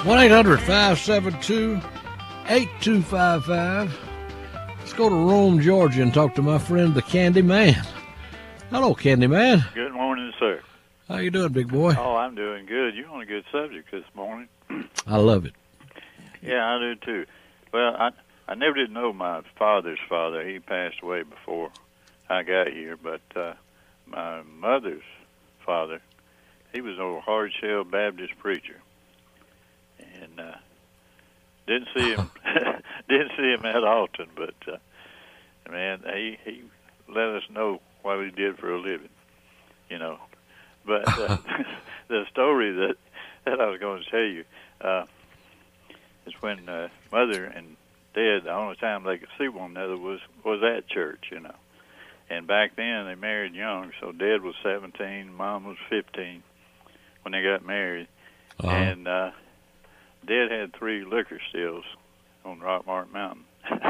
1-800-572-8255. Let's go to Rome, Georgia, and talk to my friend, the Candy Man. Hello, Candy Man. Good morning, sir. How you doing, big boy? Oh, I'm doing good. You're on a good subject this morning. I love it. Yeah, I do too. Well, I never did know my father's father. He passed away before I got here, but my mother's father, he was a hard-shell Baptist preacher, and didn't see him that often. But man, he let us know what he did for a living, you know. But the story that I was going to tell you is when Mother and Dad, the only time they could see one another was at church, you know. And back then they married young, so Dad was 17, Mom was 15 when they got married. Uh-huh. And Dad had 3 liquor stills on Rockmart Mountain.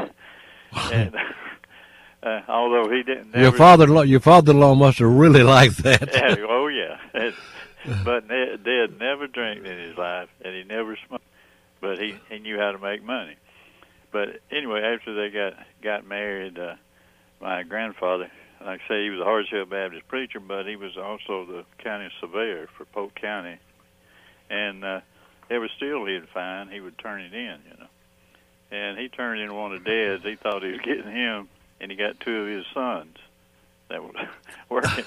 And although he didn't, your father-in-law must have really liked that. Yeah, oh yeah. But Dad never drank in his life, and he never smoked. But he knew how to make money. But anyway, after they got married, my grandfather, like I say, he was a hard-shell Baptist preacher, but he was also the county surveyor for Polk County. And every steel he'd find, he would turn it in, you know. And he turned in one of Dad's. He thought he was getting him, and he got 2 of his sons that were working.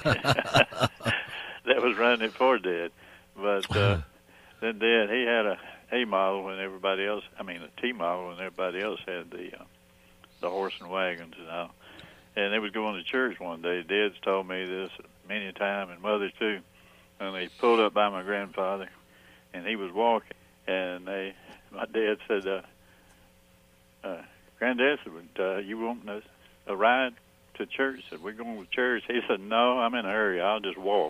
That was running it for Dad. But then Dad, he had a model when everybody else, a T model when everybody else had the horse and wagons and all. And they was going to church one day. Dad's told me this many times, and Mother too. And they pulled up by my grandfather, and he was walking. And my dad said, Granddad said, you want a ride to church? I said, we're going to church. He said, no, I'm in a hurry. I'll just walk.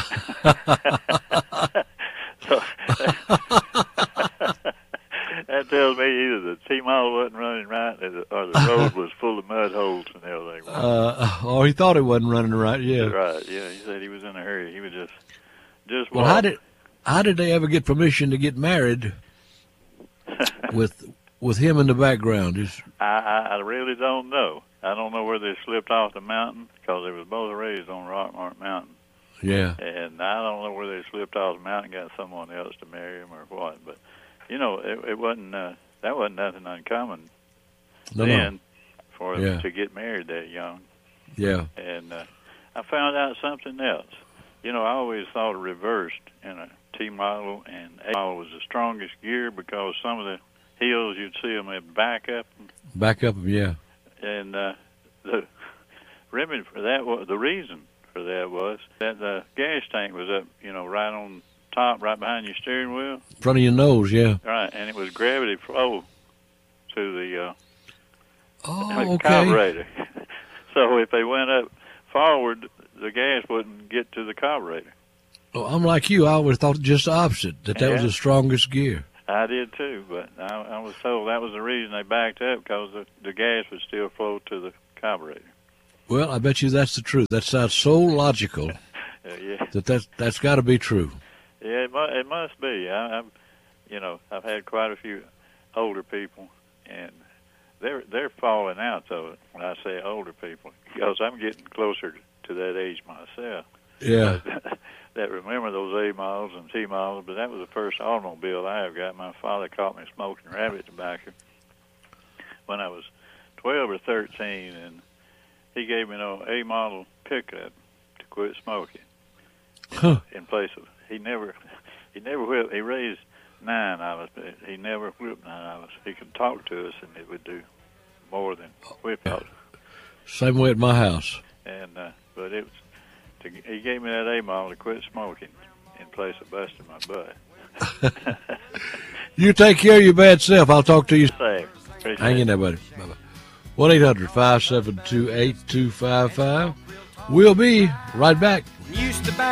So that tells me either the T-model wasn't running right or the road was full of mud holes and everything. Or he thought it wasn't running right, yeah. Right, yeah. He said he was in a hurry. He was just well, walk. how did they ever get permission to get married with him in the background? I really don't know. I don't know where they slipped off the mountain, because they was both raised on Rockmart Mountain. Yeah. And I don't know where they slipped off the mountain and got someone else to marry him or what. But, you know, it wasn't, that wasn't nothing uncommon then for them to get married that young. Yeah. And I found out something else. You know, I always thought it reversed in a T model, and A model was the strongest gear because some of the hills you'd see them at back up. Back up, yeah. And the remedy for that was, the reason for that was that the gas tank was up, you know, right on top, right behind your steering wheel. In front of your nose, yeah. Right, and it was gravity flow to the okay. carburetor. So if they went up forward, the gas wouldn't get to the carburetor. Well, I'm like you. I always thought just the opposite, that was the strongest gear. I did too, but I was told that was the reason they backed up, because the gas would still flow to the carburetor. Well, I bet you that's the truth. That sounds so logical. Yeah. That's got to be true. Yeah, it must be. I've had quite a few older people, and they're falling out though. When I say older people, because I'm getting closer to that age myself. Yeah. That remember those A models and T models, but that was the first automobile I ever got. My father caught me smoking rabbit tobacco when I was 12 or 13, and he gave me an A model pickup to quit smoking. In place of he never whipped. He raised 9 of us, but he never whipped 9 of us. He could talk to us, and it would do more than whip us. Same way at my house. And but it was. He gave me that A model to quit smoking in place of busting my butt. You take care of your bad self. I'll talk to you. Hang in there, buddy. Bye-bye. 1-800-572-8255. We'll be right back.